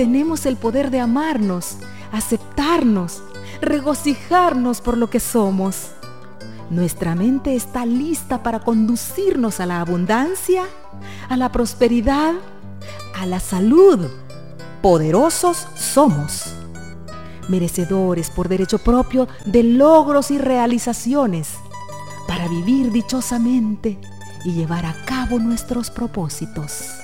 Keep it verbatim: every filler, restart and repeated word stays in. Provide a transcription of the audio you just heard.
tenemos el poder de amarnos, aceptarnos, regocijarnos por lo que somos. Nuestra mente está lista para conducirnos a la abundancia, a la prosperidad, a la salud. Poderosos somos, merecedores por derecho propio de logros y realizaciones, para vivir dichosamente y llevar a cabo nuestros propósitos.